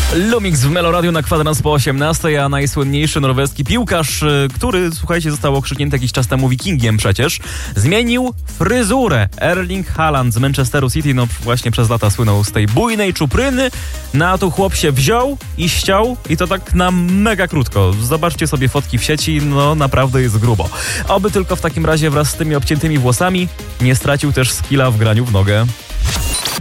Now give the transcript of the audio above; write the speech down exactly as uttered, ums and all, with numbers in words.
Lumix w Meloradiu na kwadrans po osiemnastej, a najsłynniejszy norweski piłkarz, który, słuchajcie, został okrzyknięty jakiś czas temu wikingiem przecież, zmienił fryzurę. Erling Haaland z Manchesteru City, no właśnie przez lata słynął z tej bujnej czupryny, na to chłop się wziął i ściął i to tak na mega krótko. Zobaczcie sobie fotki w sieci, no naprawdę jest grubo. Oby tylko w takim razie wraz z tymi obciętymi włosami nie stracił też skilla w graniu w nogę.